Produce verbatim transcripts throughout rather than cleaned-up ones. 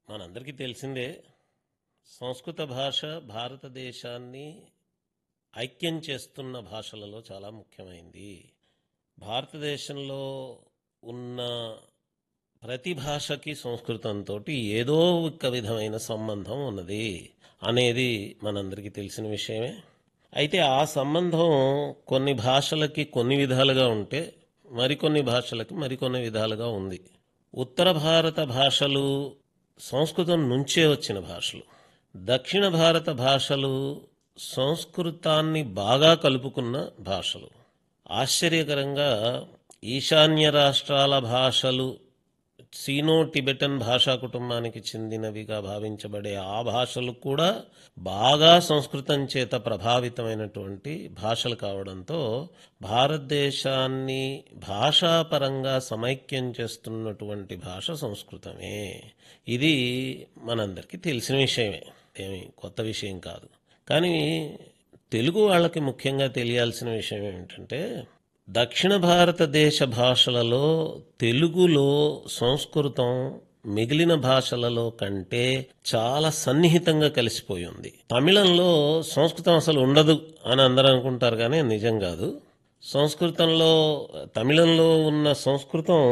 మనందరికీ తెలిసిందే సంస్కృత భాష భారతదేశాన్ని ఐక్యం చేస్తున్న భాషలలో చాలా ముఖ్యమైంది. భారతదేశంలో ఉన్న ప్రతి భాషకి సంస్కృతంతో ఏదో ఒక విధమైన సంబంధం ఉన్నది అనేది మనందరికీ తెలిసిన విషయమే. అయితే ఆ సంబంధం కొన్ని భాషలకి కొన్ని విధాలుగా ఉంటే మరికొన్ని భాషలకి మరికొన్ని విధాలుగా ఉంది. ఉత్తర భారత భాషలు సంస్కృతం నుంచే వచ్చిన భాషలు. దక్షిణ భారత భాషలు సంస్కృతాన్ని బాగా కలుపుకున్న భాషలు. ఆశ్చర్యకరంగా ఈశాన్య రాష్ట్రాల భాషలు సీనో టిబెటన్ భాషా కుటుంబానికి చెందినవిగా భావించబడే ఆ భాషలు కూడా బాగా సంస్కృతం చేత ప్రభావితమైనటువంటి భాషలు కావడంతో భారతదేశాన్ని భాషాపరంగా సమైక్యం చేస్తున్నటువంటి భాష సంస్కృతమే. ఇది మనందరికీ తెలిసిన విషయమే, ఏమి కొత్త విషయం కాదు. కానీ తెలుగు వాళ్ళకి ముఖ్యంగా తెలియాల్సిన విషయం ఏమిటంటే, దక్షిణ భారతదేశ భాషలలో తెలుగులో సంస్కృతం మిగిలిన భాషలలో కంటే చాలా సన్నిహితంగా కలిసిపోయి ఉంది. తమిళంలో సంస్కృతం అసలు ఉండదు అని అందరూ అనుకుంటారు, కానీ నిజం కాదు. సంస్కృతంలో తమిళంలో ఉన్న సంస్కృతం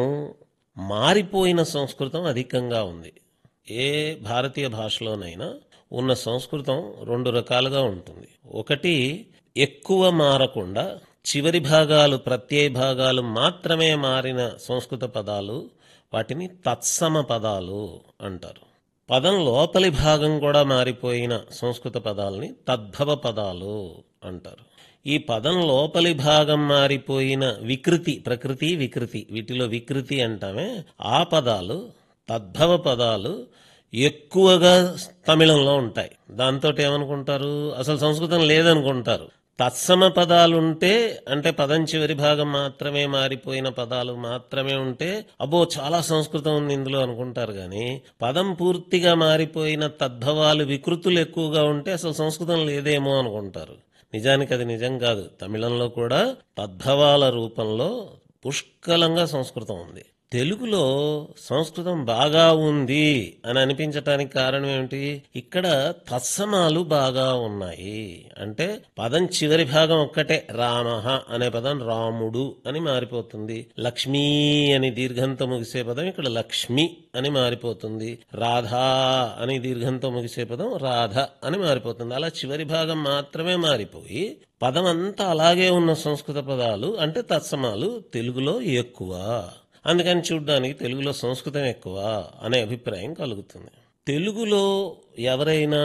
మారిపోయిన సంస్కృతం అధికంగా ఉంది. ఏ భారతీయ భాషలోనైనా ఉన్న సంస్కృతం రెండు రకాలుగా ఉంటుంది. ఒకటి ఎక్కువ మారకుండా చివరి భాగాలు ప్రత్యయ భాగాలు మాత్రమే మారిన సంస్కృత పదాలు, వాటిని తత్సమ పదాలు అంటారు. పదం లోపలి భాగం కూడా మారిపోయిన సంస్కృత పదాలని తద్భవ పదాలు అంటారు. ఈ పదం లోపలి భాగం మారిపోయిన వికృతి, ప్రకృతి వికృతి, వీటిలో వికృతి అంటామే, ఆ పదాలు తద్భవ పదాలు ఎక్కువగా తమిళంలో ఉంటాయి. దాంతో ఏమనుకుంటారు, అసలు సంస్కృతం లేదనుకుంటారు. తత్సమ పదాలుంటే, అంటే పదం చివరి భాగం మాత్రమే మారిపోయిన పదాలు మాత్రమే ఉంటే అబ్బో చాలా సంస్కృతం ఉంది ఇందులో అనుకుంటారు. కానీ పదం పూర్తిగా మారిపోయిన తద్భవాలు వికృతులు ఎక్కువగా ఉంటే అసలు సంస్కృతం లేదేమో అనుకుంటారు. నిజానికి అది నిజం కాదు. తమిళంలో కూడా తద్భవాల రూపంలో పుష్కలంగా సంస్కృతం ఉంది. తెలుగులో సంస్కృతం బాగా ఉంది అని అనిపించటానికి కారణం ఏమిటి? ఇక్కడ తత్సమాలు బాగా ఉన్నాయి. అంటే పదం చివరి భాగం ఒక్కటే, రామః అనే పదం రాముడు అని మారిపోతుంది. లక్ష్మీ అని దీర్ఘంతో ముగిసే పదం ఇక్కడ లక్ష్మి అని మారిపోతుంది. రాధా అని దీర్ఘంతో ముగిసే పదం రాధ అని మారిపోతుంది. అలా చివరి భాగం మాత్రమే మారిపోయి పదం అంతా అలాగే ఉన్న సంస్కృత పదాలు అంటే తత్సమాలు తెలుగులో ఎక్కువ. అందుకని చూడ్డానికి తెలుగులో సంస్కృతం ఎక్కువ అనే అభిప్రాయం కలుగుతుంది. తెలుగులో ఎవరైనా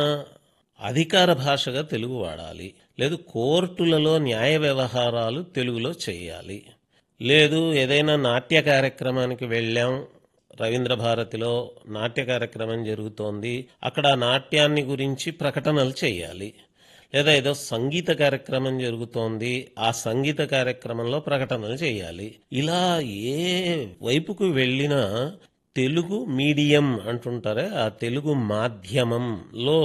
అధికార భాషగా తెలుగు వాడాలి, లేదు కోర్టులలో న్యాయ వ్యవహారాలు తెలుగులో చేయాలి, లేదు ఏదైనా నాట్య కార్యక్రమానికి వెళ్ళాం, రవీంద్ర భారతిలో నాట్య కార్యక్రమం జరుగుతోంది, అక్కడ నాట్యాన్ని గురించి ప్రకటనలు చేయాలి, లేదా ఏదో సంగీత కార్యక్రమం జరుగుతోంది, ఆ సంగీత కార్యక్రమంలో ప్రకటనలు చేయాలి. ఇలా ఏ వైపుకు వెళ్ళినా తెలుగు మీడియం అంటుంటారే, ఆ తెలుగు మాధ్యమంలో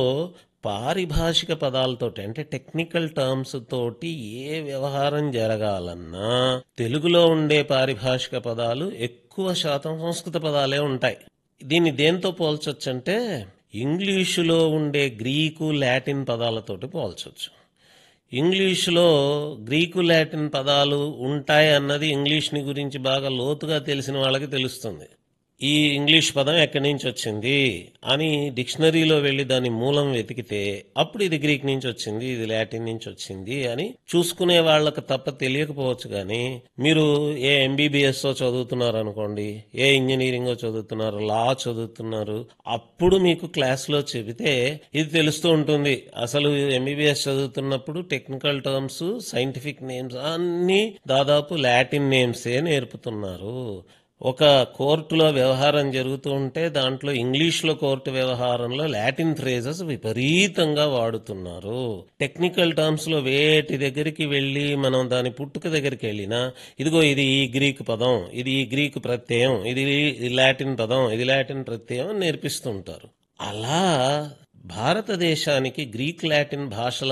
పారిభాషిక పదాలతోటి అంటే టెక్నికల్ టర్మ్స్ తోటి ఏ వ్యవహారం జరగాలన్నా తెలుగులో ఉండే పారిభాషిక పదాలు ఎక్కువ శాతం సంస్కృత పదాలే ఉంటాయి. దీన్ని దేంతో పోల్చొచ్చంటే ఇంగ్లీషులో ఉండే గ్రీకు లాటిన్ పదాలతోటి పోల్చొచ్చు. ఇంగ్లీషులో గ్రీకు లాటిన్ పదాలు ఉంటాయి అన్నది ఇంగ్లీష్ని గురించి బాగా లోతుగా తెలిసిన వాళ్ళకి తెలుస్తుంది. ఈ ఇంగ్లీష్ పదం ఎక్కడి నుంచి వచ్చింది అని డిక్షనరీలో వెళ్ళి దాని మూలం వెతికితే అప్పుడు ఇది గ్రీక్ నుంచి వచ్చింది, ఇది లాటిన్ నుంచి వచ్చింది అని చూసుకునే వాళ్ళకి తప్ప తెలియకపోవచ్చు. కానీ మీరు ఏ ఎంబీబీఎస్ఓ చదువుతున్నారు అనుకోండి, ఏ ఇంజనీరింగో చదువుతున్నారు, లా చదువుతున్నారు, అప్పుడు మీకు క్లాస్లో చెబితే ఇది తెలుస్తూ ఉంటుంది. అసలు ఎంబీబీఎస్ చదువుతున్నప్పుడు టెక్నికల్ టర్మ్స్, సైంటిఫిక్ నేమ్స్ అన్నీ దాదాపు లాటిన్ నేమ్సే నేర్పుతున్నారు. ఒక కోర్టులో వ్యవహారం జరుగుతూ ఉంటే దాంట్లో ఇంగ్లీష్లో కోర్టు వ్యవహారంలో లాటిన్ ఫ్రేజెస్ విపరీతంగా వాడుతున్నారు. టెక్నికల్ టర్మ్స్లో వేటి దగ్గరికి వెళ్ళి మనం దాని పుట్టుక దగ్గరికి వెళ్ళినా ఇదిగో ఇది ఈ గ్రీక్ పదం, ఇది ఈ గ్రీక్ ప్రత్యయం, ఇది లాటిన్ పదం, ఇది లాటిన్ ప్రత్యయం నేర్పిస్తుంటారు. అలా భారతదేశానికి గ్రీక్ లాటిన్ భాషల